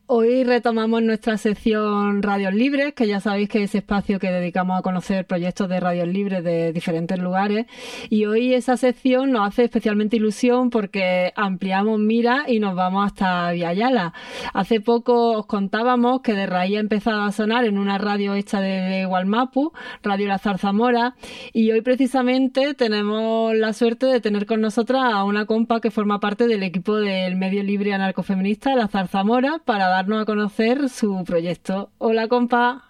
Hoy retomamos nuestra sección Radios Libres, que ya sabéis que es ese espacio que dedicamos a conocer proyectos de radios libres de diferentes lugares. Y hoy esa sección nos hace especialmente ilusión porque ampliamos mira y nos vamos hasta Viayala. Hace poco os contábamos que de raíz ha empezado a sonar en una radio hecha de Gualmapu, Radio La Zarzamora, y hoy precisamente tenemos la suerte de tener con nosotras a una compa que forma parte del equipo del medio libre anarcofeminista La Zarzamora para darnos a conocer su proyecto. Hola, compa.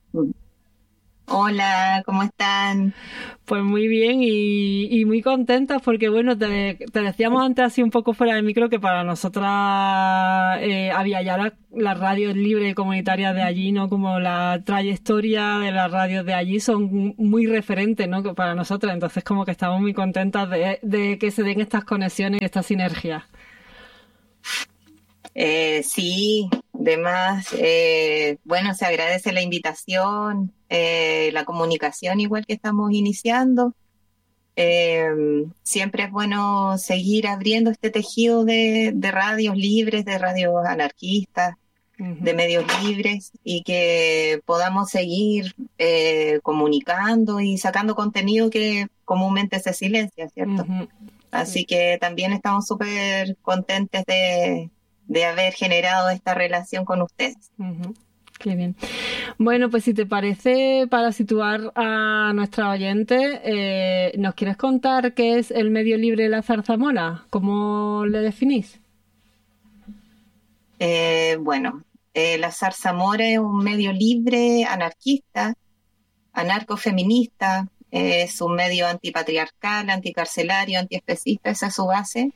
Hola, ¿cómo están? Pues muy bien y muy contentas porque, bueno, te decíamos antes así un poco fuera de micro que para nosotras había ya las radios libres y comunitarias de allí, ¿no? Como la trayectoria de las radios de allí son muy referentes, ¿no? Que para nosotras. Entonces como que estamos muy contentas de que se den estas conexiones y estas sinergias. Sí, además, bueno, se agradece la invitación, la comunicación igual que estamos iniciando. Siempre es bueno seguir abriendo este tejido de radios libres, de radios anarquistas, de medios libres y que podamos seguir comunicando y sacando contenido que comúnmente se silencia, ¿cierto? Así que también estamos súper contentes de haber generado esta relación con ustedes. Qué bien. Bueno, pues si te parece, para situar a nuestra oyente, ¿nos quieres contar qué es el medio libre La Zarzamora? ¿Cómo le definís? Bueno, la Zarzamora es un medio libre, anarquista, anarcofeminista, es un medio antipatriarcal, anticarcelario, antiespecista, esa es su base.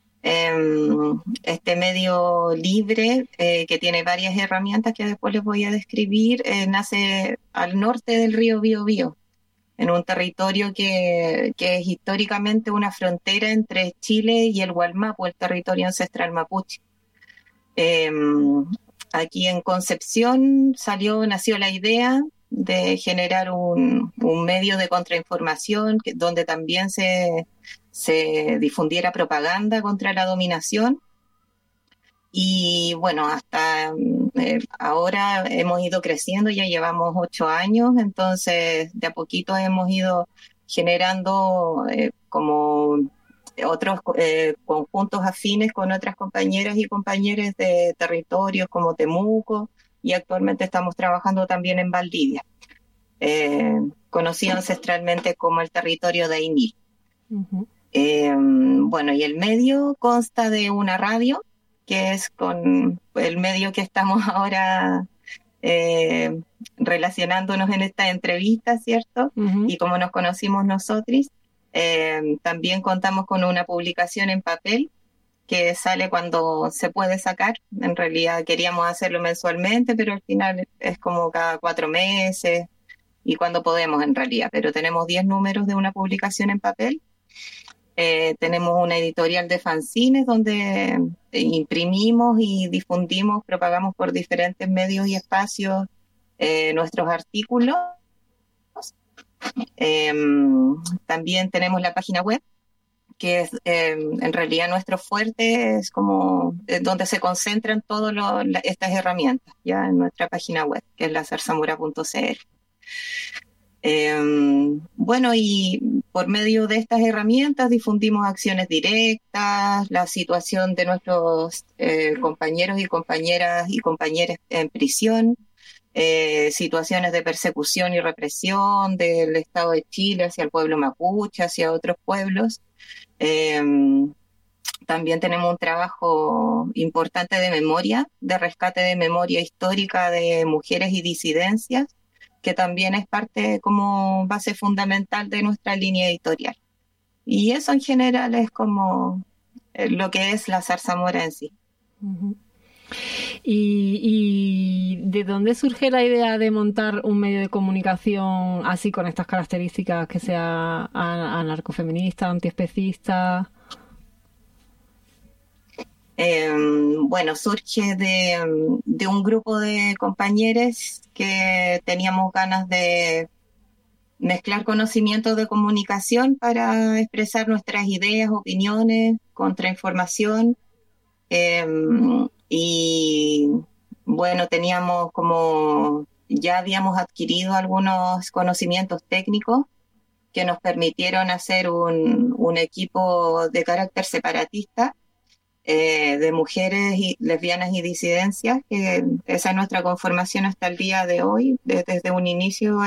Este medio libre, que tiene varias herramientas que después les voy a describir, nace al norte del río Biobío, en un territorio que es históricamente una frontera entre Chile y el Gualmapu, el territorio ancestral mapuche. Aquí en Concepción nació la idea de generar un medio de contrainformación donde también se difundiera propaganda contra la dominación. Y bueno, hasta ahora hemos ido creciendo, ya llevamos 8 años, entonces de a poquito hemos ido generando como otros conjuntos afines con otras compañeras y compañeros de territorios como Temuco, y actualmente estamos trabajando también en Valdivia, conocido ancestralmente como el territorio de Ainil. Bueno, y el medio consta de una radio, que es con el medio que estamos ahora relacionándonos en esta entrevista, ¿cierto? Y como nos conocimos nosotros, también contamos con una publicación en papel que sale cuando se puede sacar. En realidad queríamos hacerlo mensualmente, pero al final es como cada 4 meses y cuando podemos en realidad. Pero tenemos 10 números de una publicación en papel. Tenemos una editorial de fanzines donde imprimimos y difundimos, propagamos por diferentes medios y espacios nuestros artículos. También tenemos la página web, que es en realidad nuestro fuerte, es como donde se concentran todas estas herramientas, ya en nuestra página web, que es lazarzamora.cl. Bueno, y por medio de estas herramientas difundimos acciones directas, la situación de nuestros compañeros y compañeras en prisión, situaciones de persecución y represión del Estado de Chile hacia el pueblo mapuche, hacia otros pueblos. También tenemos un trabajo importante de memoria, de rescate de memoria histórica de mujeres y disidencias, que también es parte como base fundamental de nuestra línea editorial. Y eso en general es como lo que es la Zarzamora en sí. ¿Y de dónde surge la idea de montar un medio de comunicación así con estas características, que sea anarcofeminista, antiespecista? Bueno, surge de un grupo de compañeros que teníamos ganas de mezclar conocimientos de comunicación para expresar nuestras ideas, opiniones, contrainformación, y bueno, teníamos como, ya habíamos adquirido algunos conocimientos técnicos que nos permitieron hacer un equipo de carácter separatista, de mujeres lesbianas y disidencias, que esa es nuestra conformación hasta el día de hoy. Desde un inicio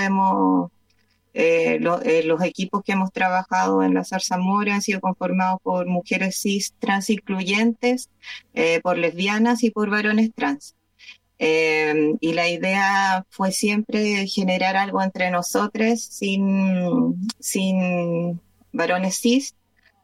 los equipos que hemos trabajado en la Zarzamora han sido conformados por mujeres cis trans incluyentes, por lesbianas y por varones trans. Y la idea fue siempre generar algo entre nosotros sin varones cis,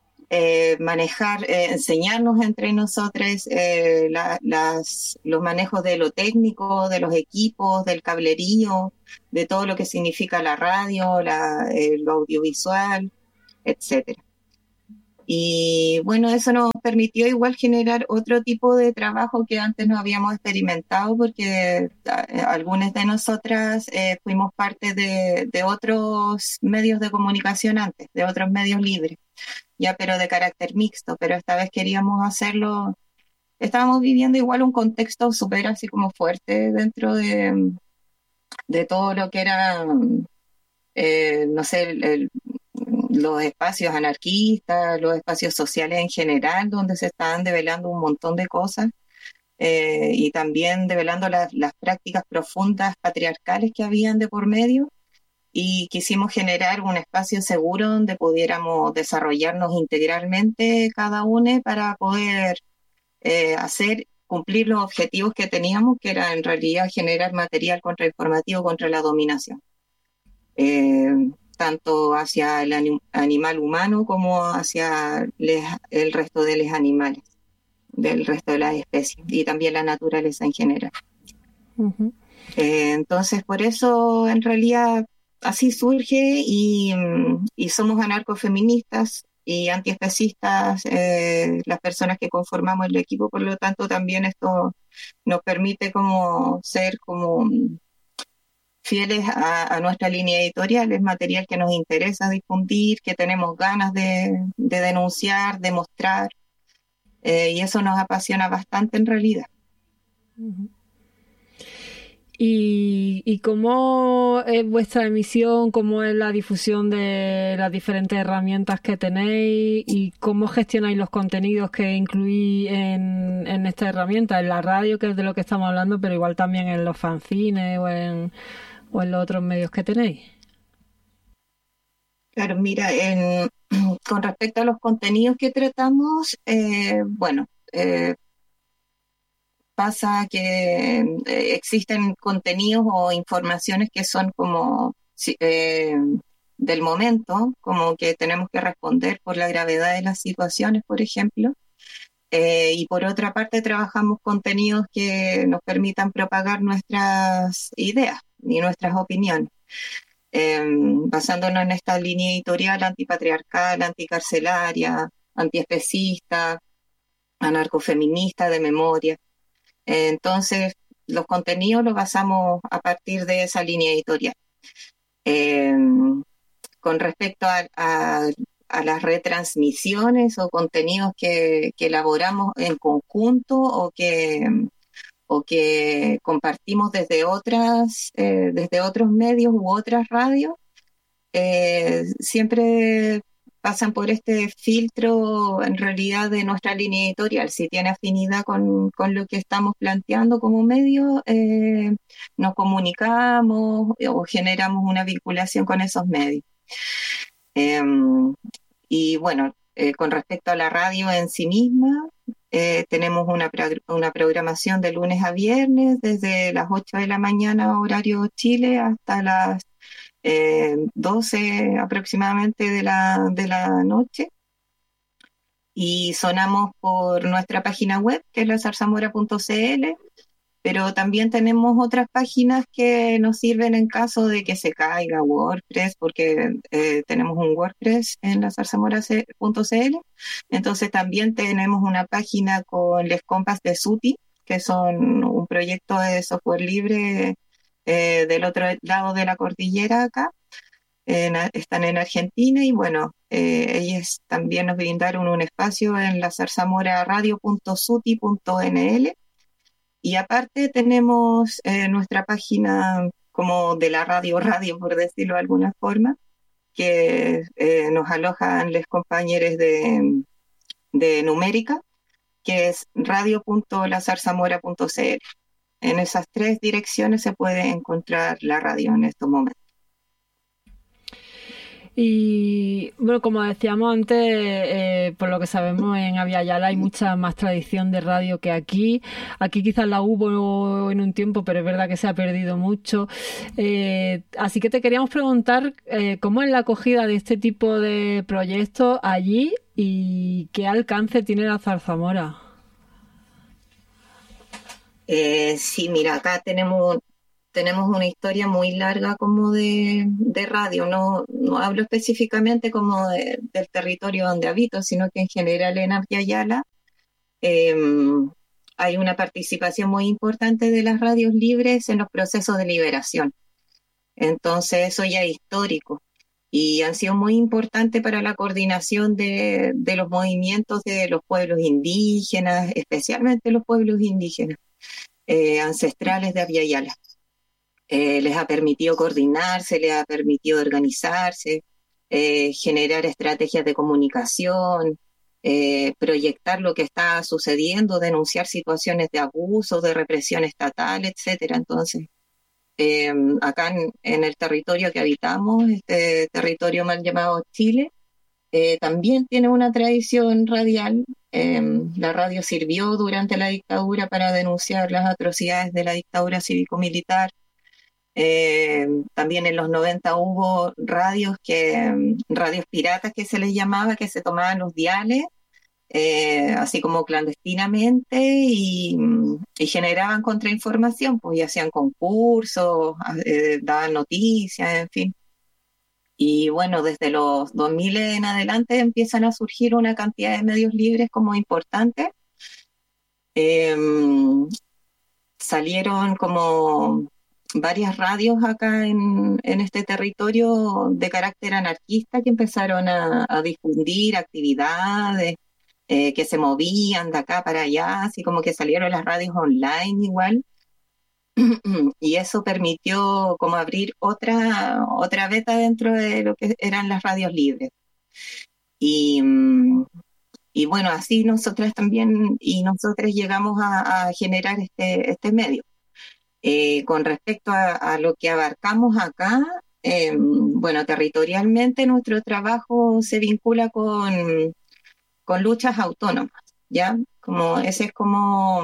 enseñarnos entre nosotros los manejos de lo técnico, de los equipos, del cablerío, de todo lo que significa la radio, lo audiovisual, etcétera. Y bueno, eso nos permitió igual generar otro tipo de trabajo que antes no habíamos experimentado, porque algunas de nosotras fuimos parte de otros medios de comunicación antes, de otros medios libres, ya pero de carácter mixto, pero esta vez queríamos hacerlo. Estábamos viviendo igual un contexto súper así como fuerte dentro de todo lo que era, no sé, los espacios anarquistas, los espacios sociales en general, donde se estaban develando un montón de cosas, y también develando las prácticas profundas patriarcales que habían de por medio, y quisimos generar un espacio seguro donde pudiéramos desarrollarnos integralmente cada uno para poder cumplir los objetivos que teníamos, que era en realidad generar material contrainformativo contra la dominación. Tanto hacia el animal humano como hacia el resto de los animales, del resto de las especies, y también la naturaleza en general. Uh-huh. Entonces, por eso, en realidad, así surge, y somos anarcofeministas y antiespecistas, las personas que conformamos el equipo. Por lo tanto, también esto nos permite como ser como fieles a nuestra línea editorial. Es material que nos interesa difundir, que tenemos ganas de denunciar, de mostrar, y eso nos apasiona bastante en realidad. Uh-huh. ¿Y cómo es vuestra emisión? ¿Cómo es la difusión de las diferentes herramientas que tenéis? ¿Y cómo gestionáis los contenidos que incluís en esta herramienta? En la radio, que es de lo que estamos hablando, pero igual también en los fanzines o en los otros medios que tenéis. Claro, mira, con respecto a los contenidos que tratamos, pasa que existen contenidos o informaciones que son como del momento, como que tenemos que responder por la gravedad de las situaciones, por ejemplo. Y por otra parte trabajamos contenidos que nos permitan propagar nuestras ideas y nuestras opiniones, basándonos en esta línea editorial antipatriarcal, anticarcelaria, antiespecista, anarcofeminista, de memoria. Entonces, los contenidos los basamos a partir de esa línea editorial. Con respecto a las retransmisiones o contenidos que elaboramos en conjunto o que compartimos desde otros medios u otras radios, siempre pasan por este filtro en realidad de nuestra línea editorial. Si tiene afinidad con lo que estamos planteando como medio, nos comunicamos o generamos una vinculación con esos medios. Y bueno, con respecto a la radio en sí misma, tenemos una programación de lunes a viernes desde las 8 de la mañana horario Chile hasta las 12 aproximadamente de la noche, y sonamos por nuestra página web, que es la zarzamora.cl, pero también tenemos otras páginas que nos sirven en caso de que se caiga WordPress, porque tenemos un WordPress en la zarzamora.cl. Entonces también tenemos una página con les compas de Suti, que son un proyecto de software libre del otro lado de la cordillera acá. Están en Argentina, y bueno, ellos también nos brindaron un espacio en la zarzamoraradio.suti.nl, Y aparte tenemos nuestra página como de la radio, por decirlo de alguna forma, que nos alojan los compañeros de Numérica, que es radio.lazarzamora.cl. En esas tres direcciones se puede encontrar la radio en estos momentos. Y bueno, como decíamos antes, por lo que sabemos, en Aviala hay mucha más tradición de radio que aquí. Aquí quizás la hubo en un tiempo, pero es verdad que se ha perdido mucho. Así que te queríamos preguntar cómo es la acogida de este tipo de proyectos allí y qué alcance tiene la Zarzamora. Sí, mira, acá tenemos una historia muy larga como de radio. No hablo específicamente como del territorio donde habito, sino que en general en Aviala hay una participación muy importante de las radios libres en los procesos de liberación. Entonces eso ya es histórico y han sido muy importantes para la coordinación de los movimientos de los pueblos indígenas, especialmente los pueblos indígenas ancestrales de Aviala. Les ha permitido coordinarse, les ha permitido organizarse, generar estrategias de comunicación, proyectar lo que está sucediendo, denunciar situaciones de abuso, de represión estatal, etcétera. Entonces, acá en el territorio que habitamos, este territorio mal llamado Chile, también tiene una tradición radial. La radio sirvió durante la dictadura para denunciar las atrocidades de la dictadura cívico-militar. También en los 90 hubo radios piratas que se les llamaba, que se tomaban los diales, así como clandestinamente, y generaban contrainformación, pues y hacían concursos, daban noticias, en fin. Y bueno, desde los 2000 en adelante empiezan a surgir una cantidad de medios libres como importantes. Salieron como varias radios acá en este territorio de carácter anarquista que empezaron a difundir actividades que se movían de acá para allá, así como que salieron las radios online igual. Y eso permitió como abrir otra beta dentro de lo que eran las radios libres. Y, y bueno, así nosotras también y nosotros llegamos a generar este medio. Con respecto a lo que abarcamos acá, bueno, territorialmente nuestro trabajo se vincula con luchas autónomas, ¿ya? Como ese es como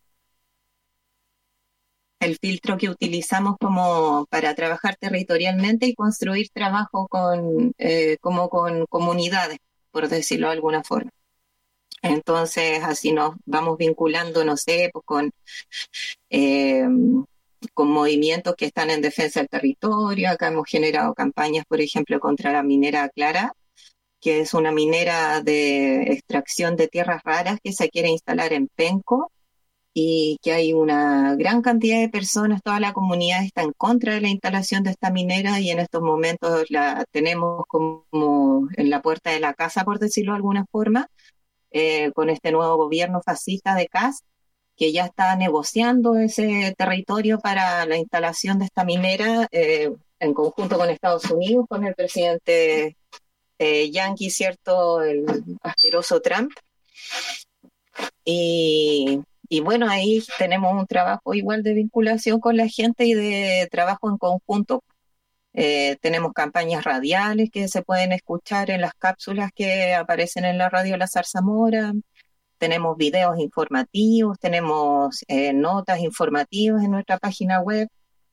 el filtro que utilizamos como para trabajar territorialmente y construir trabajo como con comunidades, por decirlo de alguna forma. Entonces, así nos vamos vinculando, no sé, pues eh, con movimientos que están en defensa del territorio. Acá hemos generado campañas, por ejemplo, contra la minera Clara, que es una minera de extracción de tierras raras que se quiere instalar en Penco, y que hay una gran cantidad de personas, toda la comunidad está en contra de la instalación de esta minera, y en estos momentos la tenemos como en la puerta de la casa, por decirlo de alguna forma, con este nuevo gobierno fascista de Kast, que ya está negociando ese territorio para la instalación de esta minera en conjunto con Estados Unidos, con el presidente yanqui, ¿cierto? El asqueroso Trump. Y bueno, ahí tenemos un trabajo igual de vinculación con la gente y de trabajo en conjunto. Tenemos campañas radiales que se pueden escuchar en las cápsulas que aparecen en la radio La Zarzamora. Tenemos videos informativos, tenemos notas informativas en nuestra página web.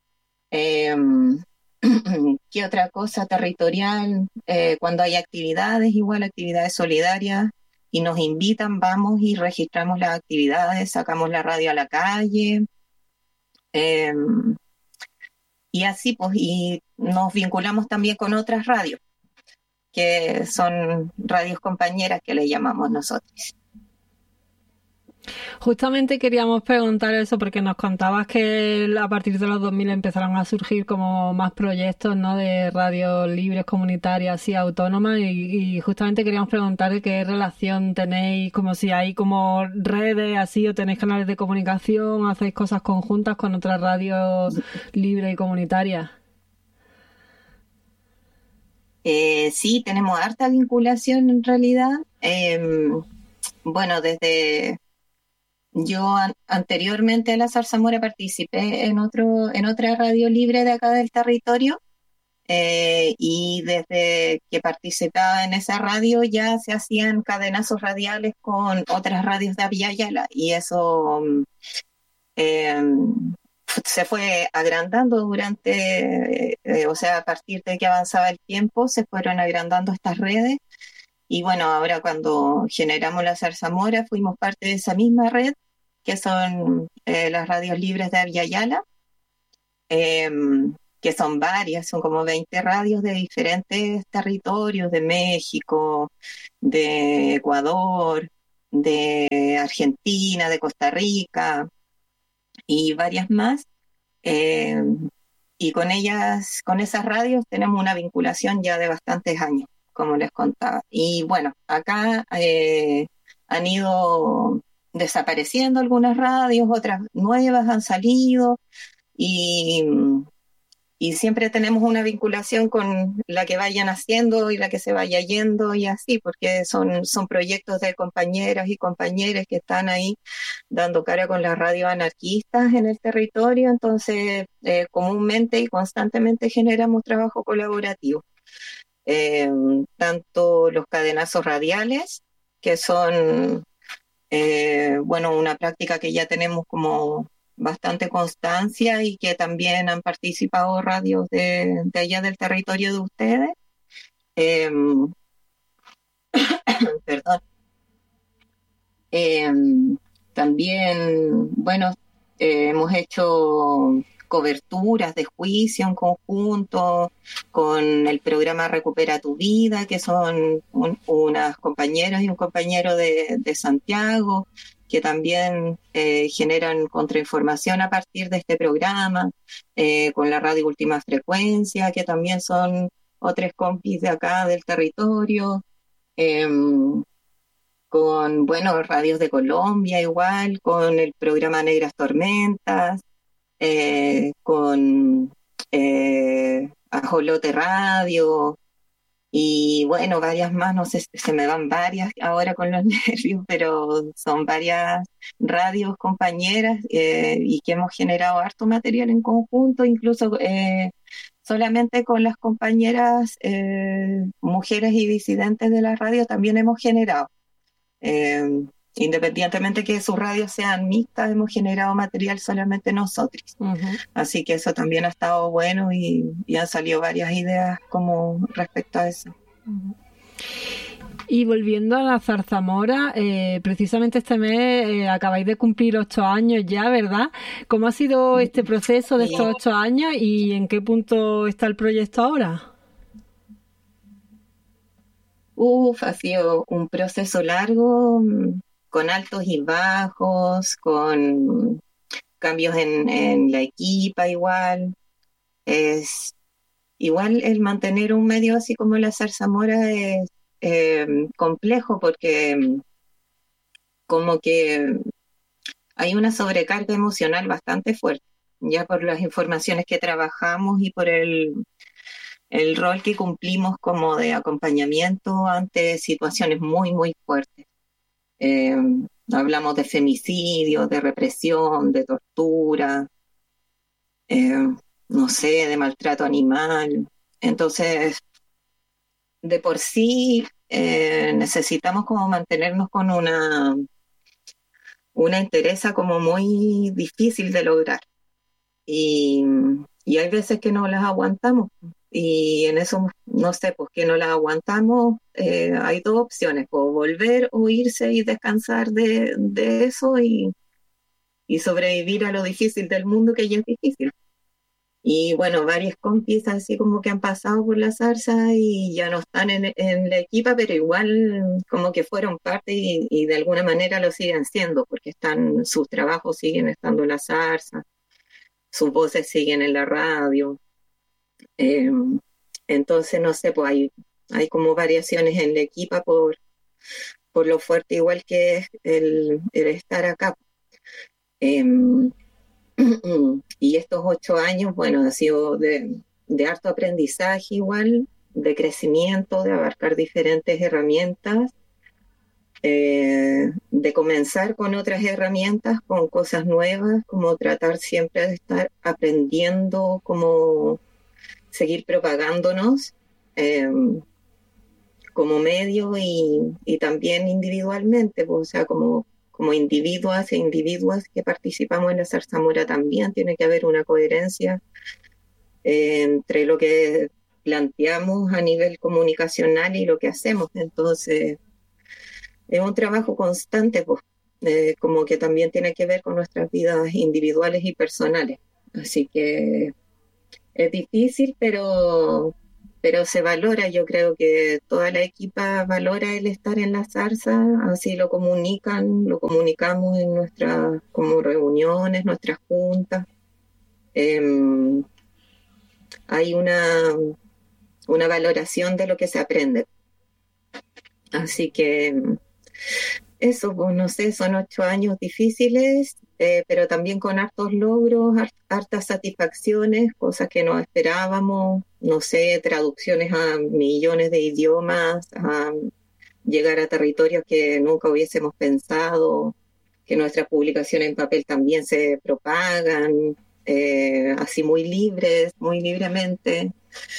¿Qué otra cosa territorial? Cuando hay actividades, igual actividades solidarias, y nos invitan, vamos y registramos las actividades, sacamos la radio a la calle. Y así, pues, y nos vinculamos también con otras radios, que son radios compañeras que le llamamos nosotros. Justamente queríamos preguntar eso porque nos contabas que a partir de los 2000 empezaron a surgir como más proyectos, ¿no? De radios libres, comunitarias y autónomas y justamente queríamos preguntar qué relación tenéis, como si hay como redes así o tenéis canales de comunicación, hacéis cosas conjuntas con otras radios libres y comunitarias. Sí, tenemos harta vinculación en realidad. Bueno, anteriormente a la Zarzamora participé en otra radio libre de acá del territorio, y desde que participaba en esa radio ya se hacían cadenazos radiales con otras radios de Abya Yala y eso eh, se fue agrandando o sea, a partir de que avanzaba el tiempo se fueron agrandando estas redes. Y bueno, ahora cuando generamos la Zarzamora fuimos parte de esa misma red, que son las radios libres de Abya Yala, eh, que son varias, son como 20 radios de diferentes territorios, de México, de Ecuador, de Argentina, de Costa Rica y varias más. Eh, y con ellas, con esas radios tenemos una vinculación ya de bastantes años, como les contaba. Y bueno, acá han ido desapareciendo algunas radios, otras nuevas han salido y, y siempre tenemos una vinculación con la que vayan haciendo y la que se vaya yendo y así, porque son proyectos de compañeras y compañeros que están ahí dando cara con las radios anarquistas en el territorio, entonces comúnmente y constantemente generamos trabajo colaborativo. Eh, Tanto los cadenazos radiales, que son, bueno, una práctica que ya tenemos como bastante constancia y que también han participado radios de allá del territorio de ustedes. Eh, Perdón. Eh, También, bueno, hemos hecho coberturas de juicio en conjunto con el programa Recupera tu Vida, que son unas compañeras y un compañero de Santiago, que también generan contrainformación a partir de este programa, con la Radio Última Frecuencia, que también son otros compis de acá del territorio. Con, bueno, radios de Colombia igual, con el programa Negras Tormentas, con Ajolote Radio, y bueno, varias más, no sé, se me van varias ahora con los nervios, pero son varias radios compañeras, y que hemos generado harto material en conjunto, incluso solamente con las compañeras mujeres y disidentes de la radio también hemos generado. Eh, Independientemente que sus radios sean mixtas, hemos generado material solamente nosotros. Uh-huh. Así que eso también ha estado bueno y han salido varias ideas como respecto a eso. Uh-huh. Y volviendo a la Zarzamora, precisamente este mes acabáis de cumplir 8 años ya, ¿verdad? ¿Cómo ha sido este proceso de estos 8 años y en qué punto está el proyecto ahora? Ha sido un proceso largo, con altos y bajos, con cambios en la equipa igual. Es igual el mantener un medio así como la Zarzamora es complejo porque como que hay una sobrecarga emocional bastante fuerte, ya por las informaciones que trabajamos y por el rol que cumplimos como de acompañamiento ante situaciones muy, muy fuertes. Eh, Hablamos de femicidio, de represión, de tortura, eh, no sé, de maltrato animal. Entonces, de por sí necesitamos como mantenernos con una entereza como muy difícil de lograr. Y, y hay veces que no las aguantamos. Y en eso, no sé, pues que no las aguantamos, hay dos opciones, o volver o irse y descansar de eso y sobrevivir a lo difícil del mundo, que ya es difícil. Y bueno, varios compis así como que han pasado por la zarza y ya no están en la equipa, pero igual como que fueron parte y de alguna manera lo siguen siendo, porque sus trabajos siguen estando en la zarza, sus voces siguen en la radio. Eh, entonces, no sé, pues hay como variaciones en la equipa por lo fuerte igual que es el estar acá. Eh, y estos 8 años, bueno, ha sido de harto aprendizaje igual, de crecimiento, de abarcar diferentes herramientas, de comenzar con otras herramientas, con cosas nuevas, como tratar siempre de estar aprendiendo, como seguir propagándonos como medio y también individualmente, pues, o sea, como individuas e individuas que participamos en la Zarzamora también tiene que haber una coherencia entre lo que planteamos a nivel comunicacional y lo que hacemos. Entonces, es un trabajo constante, pues, como que también tiene que ver con nuestras vidas individuales y personales. Así que es difícil, pero se valora. Yo creo que toda la equipa valora el estar en la zarza, así lo lo comunicamos en nuestras como reuniones, nuestras juntas. Eh, Hay una valoración de lo que se aprende. Así que eso, pues no sé, son 8 años difíciles, pero también con hartos logros, hartas satisfacciones, cosas que no esperábamos, no sé, traducciones a millones de idiomas, a llegar a territorios que nunca hubiésemos pensado, que nuestras publicaciones en papel también se propagan, así muy libremente.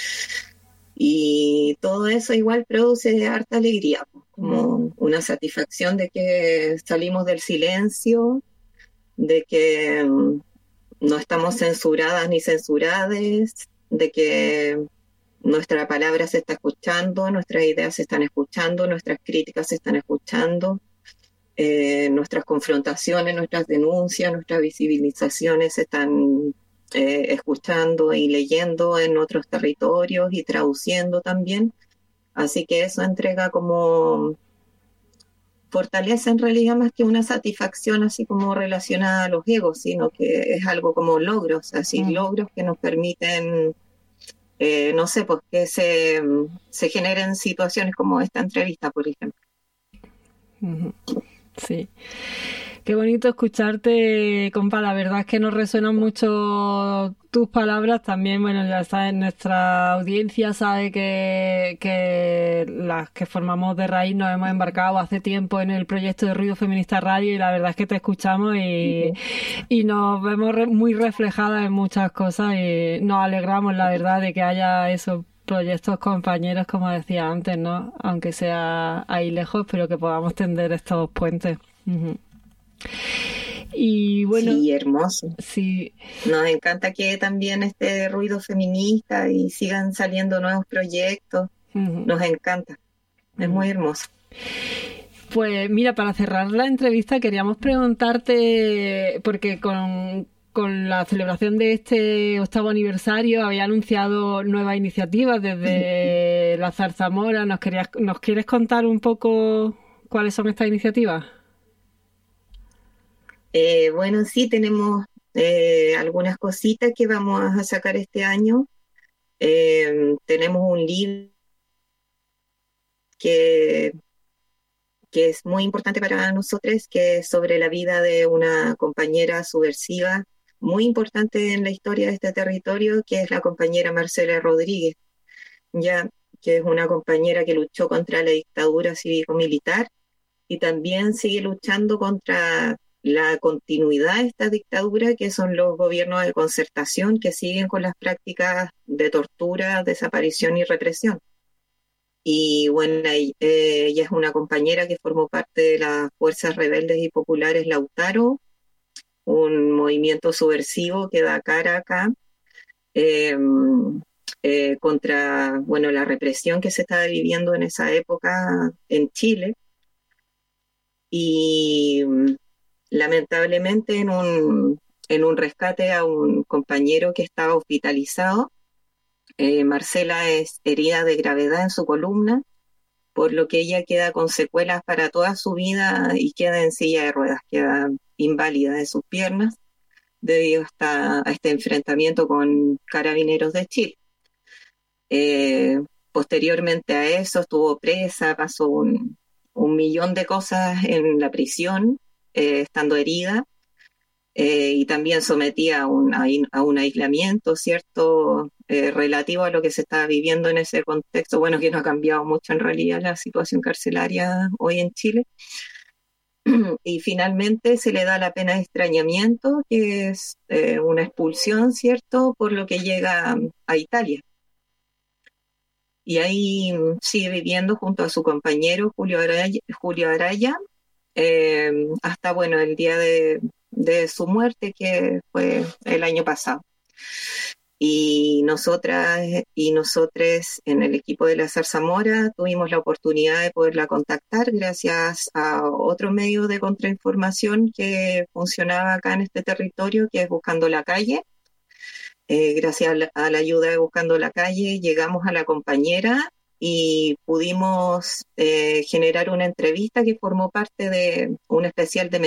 Y todo eso igual produce harta alegría, pues, como una satisfacción de que salimos del silencio, de que no estamos censuradas ni censurades, de que nuestra palabra se está escuchando, nuestras ideas se están escuchando, nuestras críticas se están escuchando, nuestras confrontaciones, nuestras denuncias, nuestras visibilizaciones se están escuchando y leyendo en otros territorios y traduciendo también. Así que eso entrega como fortaleza en realidad más que una satisfacción así como relacionada a los egos, sino que es algo como logros, así logros que nos permiten, no sé, pues que se generen situaciones como esta entrevista, por ejemplo. Sí. Qué bonito escucharte, compa. La verdad es que nos resuenan mucho tus palabras. También, bueno, ya sabes, nuestra audiencia sabe que las que formamos de Raíz nos hemos embarcado hace tiempo en el proyecto de Ruido Feminista Radio y la verdad es que te escuchamos y nos vemos muy reflejadas en muchas cosas y nos alegramos, la verdad, de que haya esos proyectos compañeros, como decía antes, ¿no? Aunque sea ahí lejos, pero que podamos tender estos puentes. Y bueno, sí, hermoso. sí. Nos encanta que también esté Ruido Feminista y sigan saliendo nuevos proyectos. Nos encanta. Es muy hermoso. Pues mira, para cerrar la entrevista queríamos preguntarte, porque con la celebración de este 8º aniversario había anunciado nuevas iniciativas desde la Zarzamora. ¿Nos quieres contar un poco cuáles son estas iniciativas? Bueno, sí, tenemos algunas cositas que vamos a sacar este año. Tenemos un libro que, que es muy importante para nosotros, que es sobre la vida de una compañera subversiva muy importante en la historia de este territorio, que es la compañera Marcela Rodríguez, ya que es una compañera que luchó contra la dictadura cívico-militar y también sigue luchando contra la continuidad de esta dictadura, que son los gobiernos de concertación que siguen con las prácticas de tortura, desaparición y represión. Y bueno, ella es una compañera que formó parte de las Fuerzas Rebeldes y Populares Lautaro, un movimiento subversivo que da cara acá eh, contra, bueno, la represión que se estaba viviendo en esa época en Chile. Y lamentablemente en un rescate a un compañero que estaba hospitalizado. Marcela es herida de gravedad en su columna, por lo que ella queda con secuelas para toda su vida y queda en silla de ruedas, queda inválida de sus piernas debido a este enfrentamiento con Carabineros de Chile. Posteriormente a eso estuvo presa, pasó un millón de cosas en la prisión, estando herida, y también sometida a un aislamiento, ¿cierto? Relativo a lo que se estaba viviendo en ese contexto, bueno, que no ha cambiado mucho en realidad la situación carcelaria hoy en Chile. Y finalmente se le da la pena de extrañamiento, que es una expulsión, ¿cierto? Por lo que llega a Italia. Y ahí sigue viviendo junto a su compañero Julio Araya, hasta, bueno, el día de su muerte, que fue el año pasado. Y nosotras y nosotres en el equipo de la Zarzamora tuvimos la oportunidad de poderla contactar gracias a otro medio de contrainformación que funcionaba acá en este territorio, que es Buscando la Calle. Gracias a la ayuda de Buscando la Calle llegamos a la compañera y pudimos generar una entrevista que formó parte de un especial de